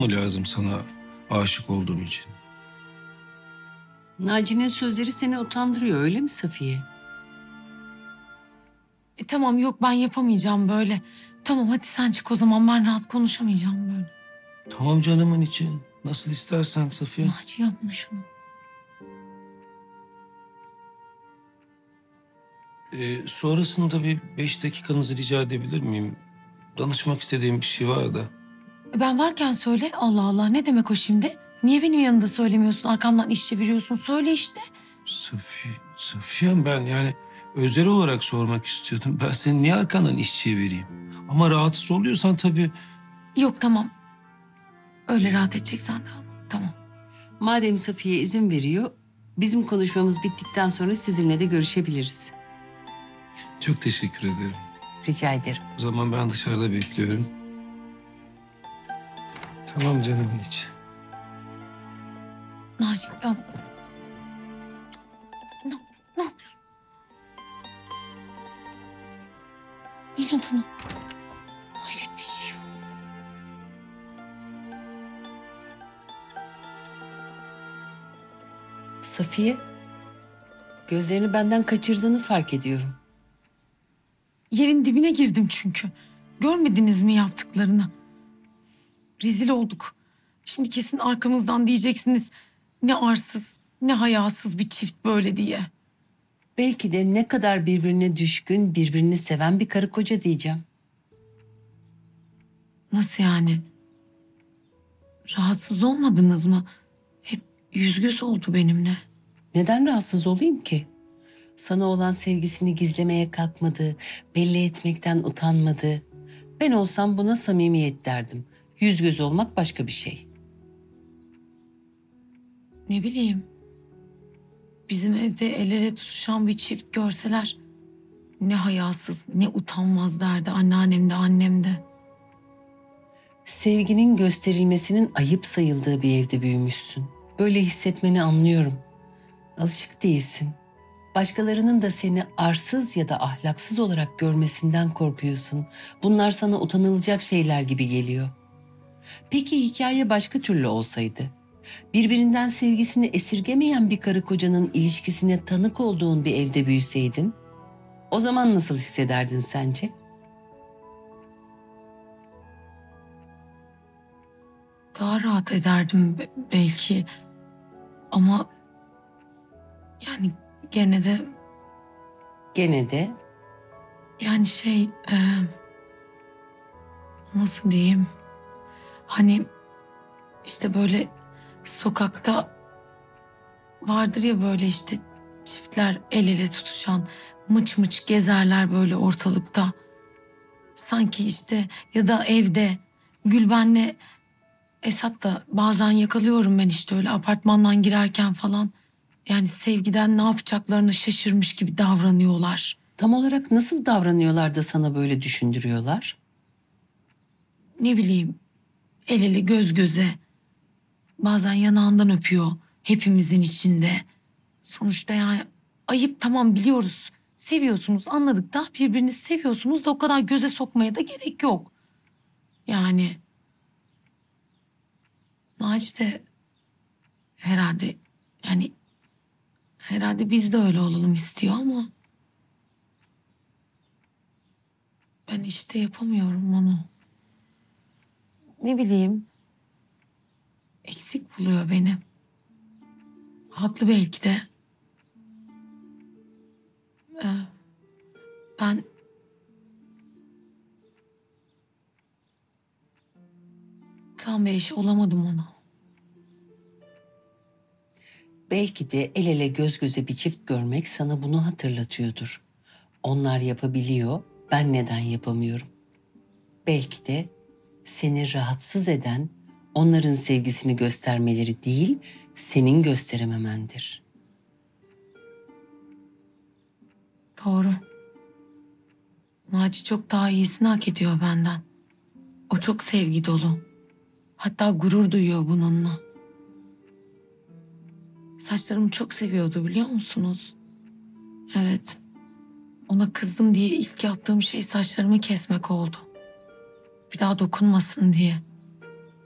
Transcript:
mı lazım sana aşık olduğum için? Naci'nin sözleri seni utandırıyor, öyle mi Safiye? Tamam, yok ben yapamayacağım böyle. Tamam, hadi sen çık o zaman, ben rahat konuşamayacağım böyle. Tamam canımın için. Nasıl istersen Safiye. Naci yapma şunu. Sonrasında bir 5 dakikanızı rica edebilir miyim? Danışmak istediğim bir şey var da. Ben varken söyle. Allah Allah, ne demek o şimdi? Niye benim yanında söylemiyorsun, arkamdan iş çeviriyorsun? Söyle işte. Safiye'm, ben yani özel olarak sormak istiyordum. Ben senin niye arkandan iş çevireyim? Ama rahatsız oluyorsan tabii. Yok, tamam. Öyle rahat edeceksen de al. Tamam. Madem Safiye izin veriyor, bizim konuşmamız bittikten sonra sizinle de görüşebiliriz. Çok teşekkür ederim. Rica ederim. O zaman ben dışarıda bekliyorum. Tamam canımın içi. Naci, ben... Ne yapıyorsun? İnatına. Hayret bir şey. Safiye, gözlerini benden kaçırdığını fark ediyorum. Yerin dibine girdim çünkü. Görmediniz mi yaptıklarını? Rezil olduk. Şimdi kesin arkamızdan diyeceksiniz ne arsız, ne hayasız bir çift böyle diye. Belki de ne kadar birbirine düşkün, birbirini seven bir karı koca diyeceğim. Nasıl yani? Rahatsız olmadınız mı? Hep yüz göz oldu benimle. Neden rahatsız olayım ki? Sana olan sevgisini gizlemeye kalkmadı, belli etmekten utanmadı. Ben olsam buna samimiyet derdim. Yüz göz olmak başka bir şey. Ne bileyim. Bizim evde el ele tutuşan bir çift görseler ne hayasız, ne utanmaz derdi anneannem de annem de. Sevginin gösterilmesinin ayıp sayıldığı bir evde büyümüşsün. Böyle hissetmeni anlıyorum. Alışık değilsin. Başkalarının da seni arsız ya da ahlaksız olarak görmesinden korkuyorsun. Bunlar sana utanılacak şeyler gibi geliyor. Peki hikaye başka türlü olsaydı? Birbirinden sevgisini esirgemeyen bir karı kocanın ilişkisine tanık olduğun bir evde büyüseydin, o zaman nasıl hissederdin sence? Daha rahat ederdim belki. Ama yani gene de Gene de yani nasıl diyeyim? Hani işte böyle sokakta vardır ya böyle işte çiftler el ele tutuşan, mıç mıç gezerler böyle ortalıkta. Sanki işte ya da evde Gülben'le Esat da bazen yakalıyorum ben işte öyle apartmandan girerken falan. Yani sevgiden ne yapacaklarını şaşırmış gibi davranıyorlar. tam olarak nasıl davranıyorlar da sana böyle düşündürüyorlar? Ne bileyim, el ele göz göze. Bazen yanağından öpüyor hepimizin içinde. Sonuçta yani ayıp, tamam biliyoruz. Seviyorsunuz, anladık da birbirinizi seviyorsunuz da o kadar göze sokmaya da gerek yok. Yani Naci de herhalde yani herhalde biz de öyle olalım istiyor ama ben işte yapamıyorum onu. Ne bileyim, eksik buluyor beni. Haklı belki de. Ee, ben tam bir eş olamadım ona. Belki de el ele göz göze bir çift görmek sana bunu hatırlatıyordur. Onlar yapabiliyor, ben neden yapamıyorum? Belki de seni rahatsız eden onların sevgisini göstermeleri değil, senin gösterememendir. Doğru. Naci çok daha iyisini hak ediyor benden. O çok sevgi dolu. Hatta gurur duyuyor bununla. Saçlarımı çok seviyordu, biliyor musunuz? Evet. Ona kızdım diye ilk yaptığım şey saçlarımı kesmek oldu. Bir daha dokunmasın diye.